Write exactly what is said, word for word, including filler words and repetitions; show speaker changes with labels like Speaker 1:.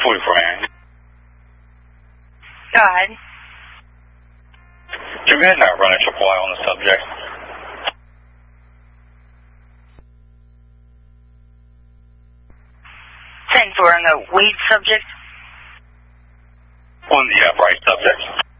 Speaker 1: forty-four, man.
Speaker 2: Go ahead.
Speaker 1: Jim, we had not run a triple Y on the subject.
Speaker 2: ten four on the weed subject.
Speaker 1: On the uh, bright subject.